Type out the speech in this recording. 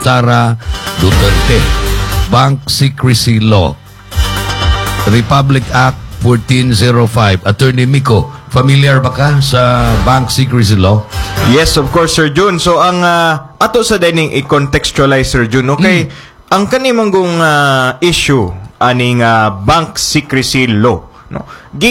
Sara Duterte. Bank Secrecy Law. Republic Act 1405. Attorney Miko, familiar ba ka sa Bank Secrecy Law? Yes, of course, Sir Jun. So, ang ato sa dining i-contextualize, Sir Jun, okay? Ang kanimanggong issue, aning Bank Secrecy Law, no?